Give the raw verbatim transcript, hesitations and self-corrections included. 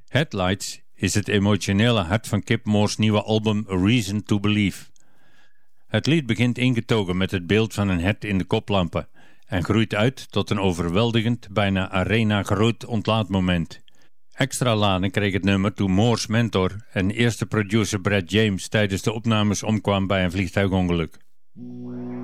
Headlights is het emotionele hart van Kip Moore's nieuwe album A Reason to Believe. Het lied begint ingetogen met het beeld van een hert in de koplampen en groeit uit tot een overweldigend, bijna arena-groot ontlaatmoment. Extra lading kreeg het nummer toen Moore's mentor en eerste producer Brad James tijdens de opnames omkwam bij een vliegtuigongeluk.